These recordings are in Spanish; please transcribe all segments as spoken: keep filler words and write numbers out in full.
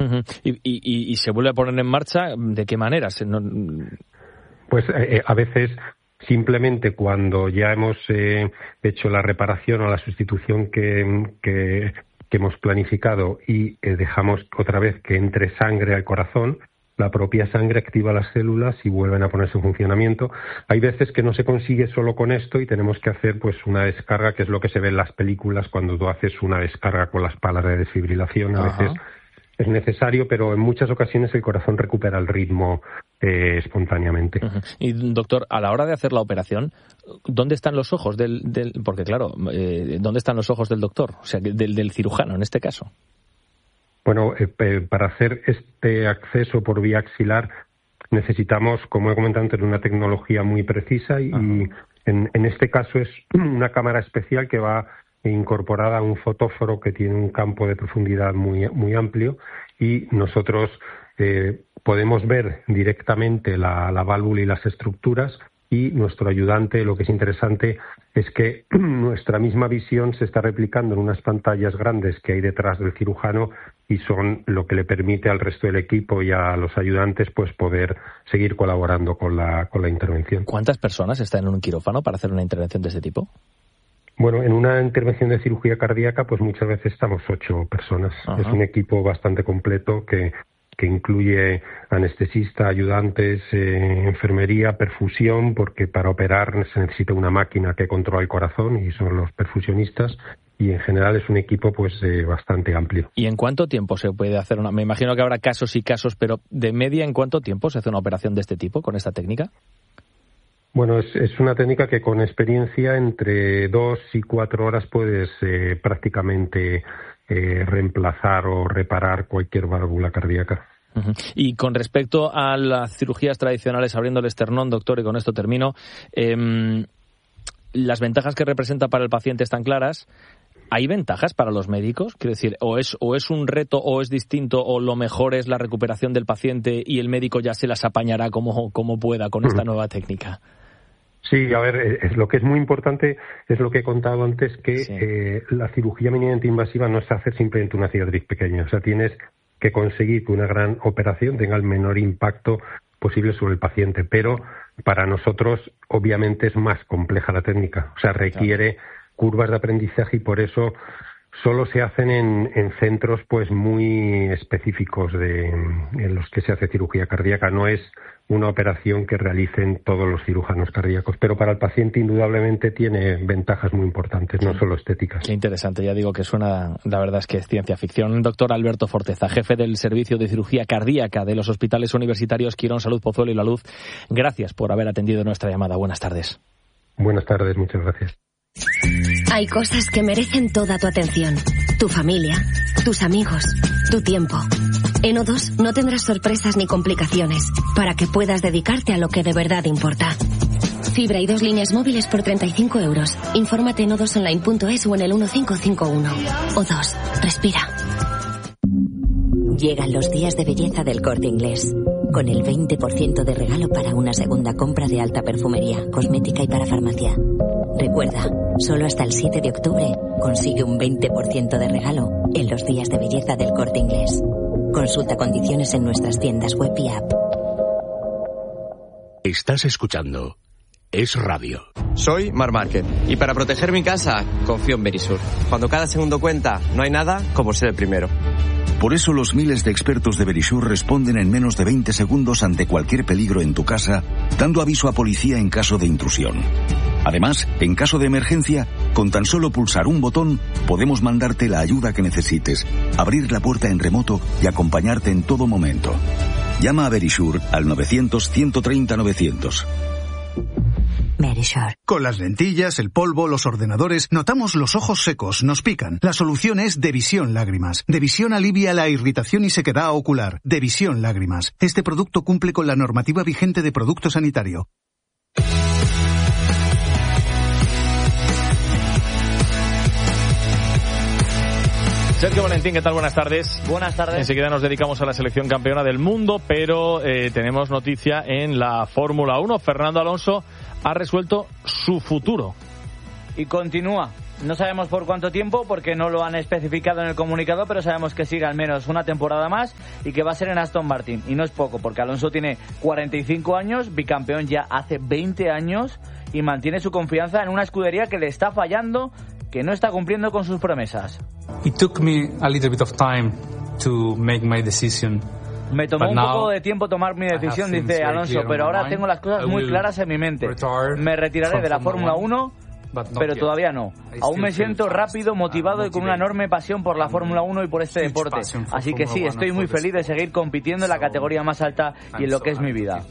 Uh-huh. ¿Y, y, ¿Y se vuelve a poner en marcha? ¿De qué manera? Se, no... Pues eh, a veces simplemente cuando ya hemos eh, hecho la reparación o la sustitución que, que, que hemos planificado y eh, dejamos otra vez que entre sangre al corazón, la propia sangre activa las células y vuelven a ponerse en funcionamiento. Hay veces que no se consigue solo con esto y tenemos que hacer pues una descarga, que es lo que se ve en las películas cuando tú haces una descarga con las palas de desfibrilación. A Ajá. veces es necesario, pero en muchas ocasiones el corazón recupera el ritmo eh, espontáneamente. Uh-huh. Y, doctor, a la hora de hacer la operación, ¿dónde están los ojos del...? del porque, claro, eh, ¿dónde están los ojos del doctor? O sea, del, del cirujano, en este caso. Bueno, eh, eh, para hacer este acceso por vía axilar necesitamos, como he comentado antes, una tecnología muy precisa y, y en, en este caso es una cámara especial que va incorporada a un fotóforo que tiene un campo de profundidad muy, muy amplio y nosotros eh, podemos ver directamente la, la válvula y las estructuras y nuestro ayudante, lo que es interesante es que nuestra misma visión se está replicando en unas pantallas grandes que hay detrás del cirujano y son lo que le permite al resto del equipo y a los ayudantes pues poder seguir colaborando con la, con la intervención. ¿Cuántas personas están en un quirófano para hacer una intervención de este tipo? Bueno, en una intervención de cirugía cardíaca pues muchas veces estamos ocho personas. Ajá. Es un equipo bastante completo que que incluye anestesista, ayudantes, eh, enfermería, perfusión, porque para operar se necesita una máquina que controla el corazón y son los perfusionistas, y en general es un equipo pues eh, bastante amplio. ¿Y en cuánto tiempo se puede hacer una? Me imagino que habrá casos y casos, pero de media, ¿en cuánto tiempo se hace una operación de este tipo con esta técnica? Bueno, es, es una técnica que con experiencia entre dos y cuatro horas puedes eh, prácticamente eh, reemplazar o reparar cualquier válvula cardíaca. Uh-huh. Y con respecto a las cirugías tradicionales abriendo el esternón, doctor, y con esto termino, eh, las ventajas que representa para el paciente están claras. ¿Hay ventajas para los médicos? Quiero decir, o es, o es un reto o es distinto, o lo mejor es la recuperación del paciente y el médico ya se las apañará como, como pueda con esta nueva técnica. Sí, a ver, es, lo que es muy importante es lo que he contado antes, que sí. eh, la cirugía minimamente invasiva no se hace simplemente una cicatriz pequeña. O sea, tienes que conseguir que una gran operación tenga el menor impacto posible sobre el paciente. Pero para nosotros, obviamente, es más compleja la técnica. O sea, requiere claro. curvas de aprendizaje y por eso solo se hacen en, en centros pues muy específicos de, en los que se hace cirugía cardíaca. No es una operación que realicen todos los cirujanos cardíacos, pero para el paciente indudablemente tiene ventajas muy importantes, no solo estéticas. Qué interesante, ya digo que suena, la verdad es que es ciencia ficción. El doctor Alberto Forteza, jefe del Servicio de Cirugía Cardíaca de los Hospitales Universitarios Quirón Salud Pozuelo y La Luz, gracias por haber atendido nuestra llamada. Buenas tardes. Buenas tardes, muchas gracias. Hay cosas que merecen toda tu atención. Tu familia, tus amigos, tu tiempo. En O dos no tendrás sorpresas ni complicaciones para que puedas dedicarte a lo que de verdad importa. Fibra y dos líneas móviles por treinta y cinco euros. Infórmate en o dos online punto es o en el uno cinco cinco uno. O dos, respira. Llegan los días de belleza del Corte Inglés. Con el veinte por ciento de regalo para una segunda compra de alta perfumería, cosmética y para farmacia. Recuerda, solo hasta el siete de octubre consigue un veinte por ciento de regalo en los días de belleza del Corte Inglés. Consulta condiciones en nuestras tiendas web y app. Estás escuchando Es Radio. Soy Mar Márquez y para proteger mi casa confío en Verisur. Cuando cada segundo cuenta, no hay nada como ser el primero. Por eso los miles de expertos de Verisur responden en menos de veinte segundos ante cualquier peligro en tu casa, dando aviso a policía en caso de intrusión. Además, en caso de emergencia, con tan solo pulsar un botón, podemos mandarte la ayuda que necesites, abrir la puerta en remoto y acompañarte en todo momento. Llama a Verisur al novecientos, ciento treinta, novecientos. Verisur. Con las lentillas, el polvo, los ordenadores, notamos los ojos secos, nos pican. La solución es Devisión Lágrimas. Devisión alivia la irritación y sequedad ocular. Devisión Lágrimas. Este producto cumple con la normativa vigente de producto sanitario. Sergio Valentín, ¿qué tal? Buenas tardes. Buenas tardes. Enseguida nos dedicamos a la selección campeona del mundo, pero eh, tenemos noticia en la Fórmula uno. Fernando Alonso ha resuelto su futuro. Y continúa. No sabemos por cuánto tiempo, porque no lo han especificado en el comunicado, pero sabemos que sigue al menos una temporada más y que va a ser en Aston Martin. Y no es poco, porque Alonso tiene cuarenta y cinco años, bicampeón ya hace veinte años, y mantiene su confianza en una escudería que le está fallando, que no está cumpliendo con sus promesas. It took me a little bit of time to make my decision. Me tomó un poco de tiempo tomar mi decisión, dice Alonso, pero ahora tengo las cosas muy claras en mi mente. Me retiraré de la Fórmula uno, pero todavía no. Aún me siento rápido, motivado y con una enorme pasión por la Fórmula uno y por este deporte. Así que sí, estoy muy feliz de seguir compitiendo en la categoría más alta y en lo que es mi vida.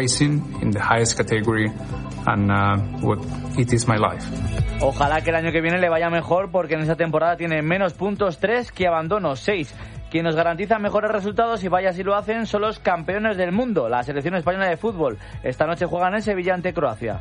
Ojalá que el año que viene le vaya mejor, porque en esa temporada tiene menos puntos, tres, que abandonos, seis. Quien nos garantiza mejores resultados, y vaya si lo hacen, son los campeones del mundo, la selección española de fútbol. Esta noche juegan en Sevilla ante Croacia.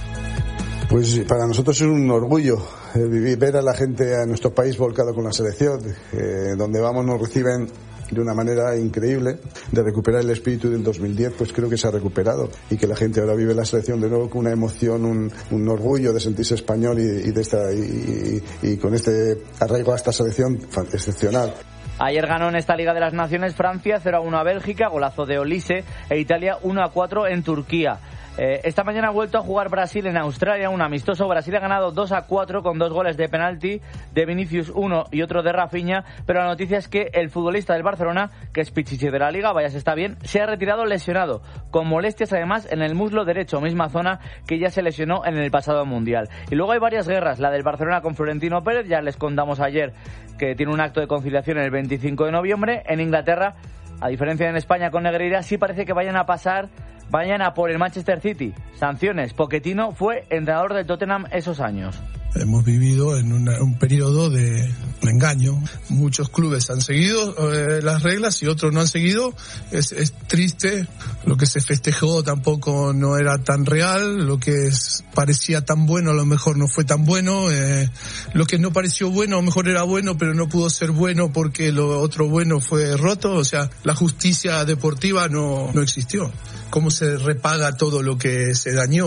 Pues para nosotros es un orgullo eh, vivir, ver a la gente, a nuestro país volcado con la selección. Eh, donde vamos nos reciben de una manera increíble. De recuperar el espíritu del dos mil diez, pues creo que se ha recuperado, y que la gente ahora vive la selección de nuevo con una emoción, un, un orgullo de sentirse español y, y, de esta, y, y, y con este arraigo a esta selección excepcional. Ayer ganó en esta Liga de las Naciones Francia cero a uno a Bélgica, golazo de Olise, e Italia uno a cuatro en Turquía. Eh, esta mañana ha vuelto a jugar Brasil en Australia, un amistoso. Brasil ha ganado dos a cuatro con dos goles de penalti de Vinicius, uno y otro de Rafinha, pero la noticia es que el futbolista del Barcelona, que es pichichi de la Liga, vaya se está bien, se ha retirado lesionado, con molestias además en el muslo derecho, misma zona que ya se lesionó en el pasado Mundial. Y luego hay varias guerras, la del Barcelona con Florentino Pérez, ya les contamos ayer que tiene un acto de conciliación el veinticinco de noviembre. En Inglaterra, a diferencia de en España con Negreira, sí parece que vayan a pasar Vayan a por el Manchester City. Sanciones. Pochettino fue entrenador del Tottenham esos años. Hemos vivido en una, un periodo de engaño. Muchos clubes han seguido eh, las reglas y otros no han seguido. Es, es triste. Lo que se festejó tampoco no era tan real. Lo que es, parecía tan bueno a lo mejor no fue tan bueno. Eh, lo que no pareció bueno a lo mejor era bueno, pero no pudo ser bueno porque lo otro bueno fue roto. O sea, la justicia deportiva no, no existió. ¿Cómo se repaga todo lo que se dañó?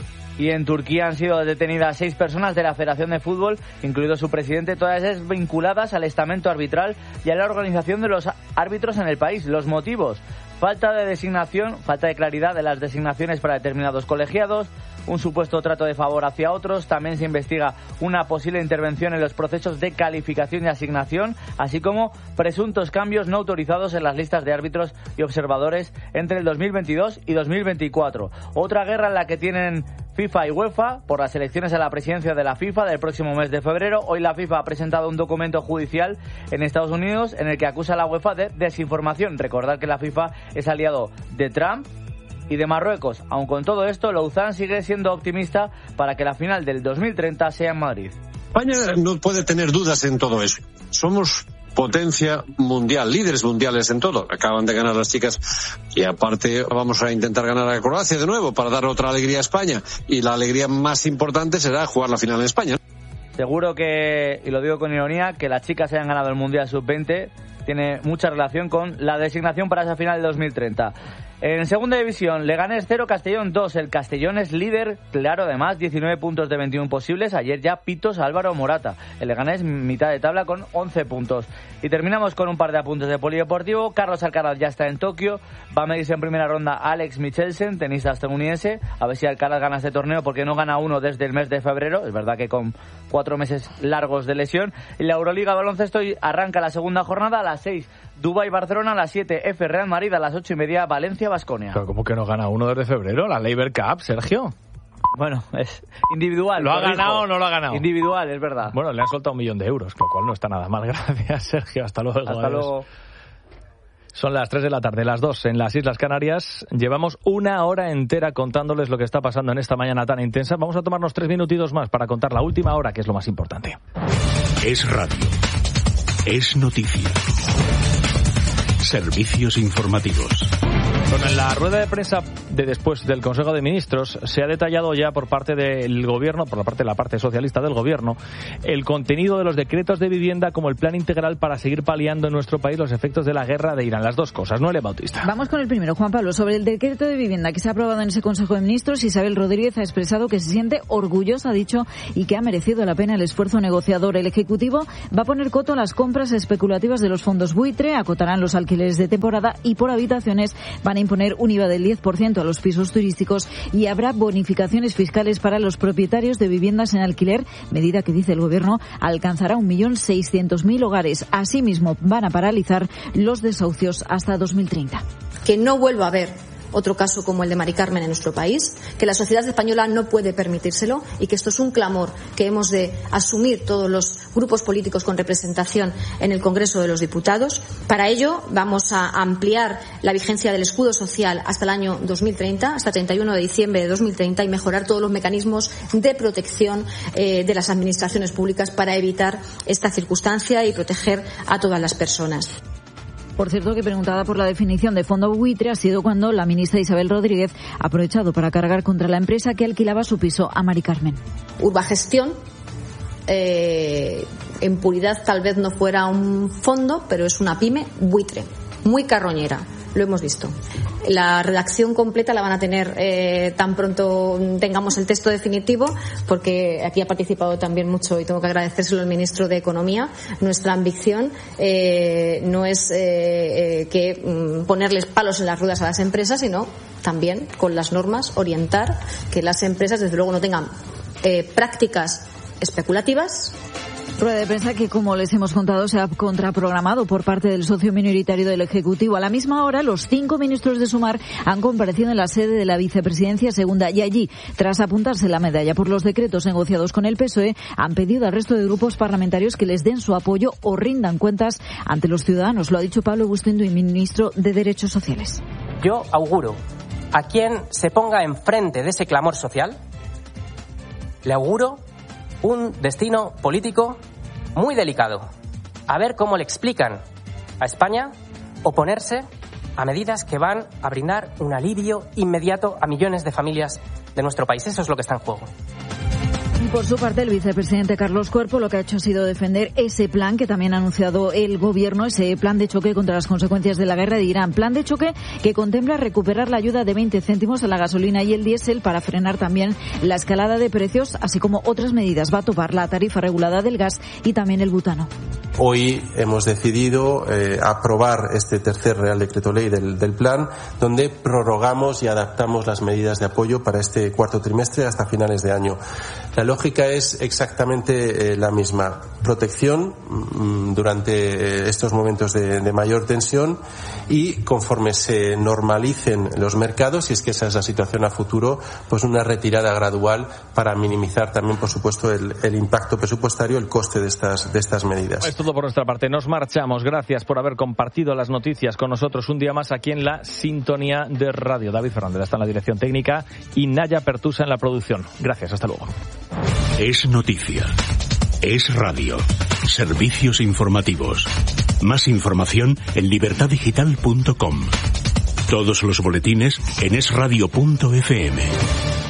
Y en Turquía han sido detenidas seis personas de la Federación de Fútbol, incluido su presidente, todas ellas vinculadas al estamento arbitral y a la organización de los árbitros en el país. Los motivos: falta de designación, falta de claridad de las designaciones para determinados colegiados, un supuesto trato de favor hacia otros. También se investiga una posible intervención en los procesos de calificación y asignación, así como presuntos cambios no autorizados en las listas de árbitros y observadores entre el dos mil veintidós y dos mil veinticuatro. Otra guerra en la que tienen FIFA y UEFA por las elecciones a la presidencia de la FIFA del próximo mes de febrero. Hoy la FIFA ha presentado un documento judicial en Estados Unidos en el que acusa a la UEFA de desinformación. Recordad que la FIFA es aliado de Trump y de Marruecos. Aun con todo esto, Louzán sigue siendo optimista para que la final del dos mil treinta sea en Madrid. España no puede tener dudas en todo eso. Somos potencia mundial, líderes mundiales en todo. Acaban de ganar las chicas y aparte vamos a intentar ganar a Croacia de nuevo para dar otra alegría a España, y la alegría más importante será jugar la final en España. Seguro que, y lo digo con ironía, que las chicas hayan ganado el Mundial sub veinte tiene mucha relación con la designación para esa final de dos mil treinta. En segunda división, Leganés cero, Castellón dos. El Castellón es líder, claro, además, diecinueve puntos de veintiuno posibles. Ayer ya pitos a Álvaro Morata. El Leganés mitad de tabla con once puntos. Y terminamos con un par de apuntes de polideportivo. Carlos Alcaraz ya está en Tokio. Va a medirse en primera ronda Alex Michelsen, tenista estadounidense. A ver si Alcaraz gana este torneo, porque no gana uno desde el mes de febrero. Es verdad que con cuatro meses largos de lesión. Y la Euroliga baloncesto arranca la segunda jornada a las seis. Dubái Barcelona a las siete, F Real Madrid a las ocho y media, Valencia Baskonia. Pero ¿cómo que no gana uno desde febrero? La Labour Cup, Sergio. Bueno, es individual. ¿Lo ha ganado o no lo ha ganado? Individual, es verdad. Bueno, le han soltado un millón de euros, lo cual no está nada mal. Gracias, Sergio. Hasta luego. Hasta luego. Son las tres de la tarde, las dos en las Islas Canarias. Llevamos una hora entera contándoles lo que está pasando en esta mañana tan intensa. Vamos a tomarnos tres minutitos más para contar la última hora, que es lo más importante. Es radio. Es noticia. Servicios informativos. Bueno, en la rueda de prensa de después del Consejo de Ministros, se ha detallado ya por parte del Gobierno, por la parte de la parte socialista del Gobierno, el contenido de los decretos de vivienda como el plan integral para seguir paliando en nuestro país los efectos de la guerra de Irán. Las dos cosas, Noelia Bautista. Vamos con el primero, Juan Pablo. Sobre el decreto de vivienda que se ha aprobado en ese Consejo de Ministros, Isabel Rodríguez ha expresado que se siente orgullosa, ha dicho, y que ha merecido la pena el esfuerzo negociador. El Ejecutivo va a poner coto a las compras especulativas de los fondos buitre, acotarán los alquileres de temporada y por habitaciones van a imponer un I V A del diez por ciento a los pisos turísticos y habrá bonificaciones fiscales para los propietarios de viviendas en alquiler, medida que, dice el Gobierno, alcanzará un millón seiscientos mil hogares. Asimismo, van a paralizar los desahucios hasta dos mil treinta. Que no vuelva a haber otro caso como el de Mari Carmen en nuestro país, que la sociedad española no puede permitírselo y que esto es un clamor que hemos de asumir todos los grupos políticos con representación en el Congreso de los Diputados. Para ello vamos a ampliar la vigencia del escudo social hasta el año dos mil treinta, hasta el treinta y uno de diciembre de dos mil treinta, y mejorar todos los mecanismos de protección eh, de las administraciones públicas para evitar esta circunstancia y proteger a todas las personas. Por cierto, que preguntada por la definición de fondo buitre ha sido cuando la ministra Isabel Rodríguez ha aprovechado para cargar contra la empresa que alquilaba su piso a Mari Carmen. Urbagestión, eh, en puridad tal vez no fuera un fondo, pero es una pyme buitre, muy carroñera. Lo hemos visto. La redacción completa la van a tener eh, tan pronto tengamos el texto definitivo, porque aquí ha participado también mucho y tengo que agradecérselo al ministro de Economía. Nuestra ambición eh, no es eh, eh, que mm, ponerles palos en las ruedas a las empresas, sino también con las normas orientar que las empresas desde luego no tengan eh, prácticas especulativas. Rueda de prensa que, como les hemos contado, se ha contraprogramado por parte del socio minoritario del Ejecutivo. A la misma hora, los cinco ministros de Sumar han comparecido en la sede de la Vicepresidencia Segunda y allí, tras apuntarse la medalla por los decretos negociados con el P S O E, han pedido al resto de grupos parlamentarios que les den su apoyo o rindan cuentas ante los ciudadanos. Lo ha dicho Pablo Bustindo, ministro de Derechos Sociales. Yo auguro a quien se ponga enfrente de ese clamor social, le auguro un destino político muy delicado. A ver cómo le explican a España oponerse a medidas que van a brindar un alivio inmediato a millones de familias de nuestro país. Eso es lo que está en juego. Y por su parte, el vicepresidente Carlos Cuerpo lo que ha hecho ha sido defender ese plan que también ha anunciado el Gobierno, ese plan de choque contra las consecuencias de la guerra de Irán. Plan de choque que contempla recuperar la ayuda de veinte céntimos a la gasolina y el diésel para frenar también la escalada de precios, así como otras medidas. Va a topar la tarifa regulada del gas y también el butano. Hoy hemos decidido eh, aprobar este tercer Real Decreto Ley del, del plan, donde prorrogamos y adaptamos las medidas de apoyo para este cuarto trimestre hasta finales de año. La lógica es exactamente eh, la misma. Protección mmm, durante eh, estos momentos de, de mayor tensión y conforme se normalicen los mercados, si es que esa es la situación a futuro, pues una retirada gradual para minimizar también, por supuesto, el, el impacto presupuestario, el coste de estas, de estas medidas. Es todo por nuestra parte. Nos marchamos. Gracias por haber compartido las noticias con nosotros un día más aquí en la sintonía de radio. David Fernández está en la dirección técnica y Naya Pertusa en la producción. Gracias. Hasta luego. Es noticia. Es radio. Servicios informativos. Más información en libertad digital punto com. Todos los boletines en es radio punto efe eme.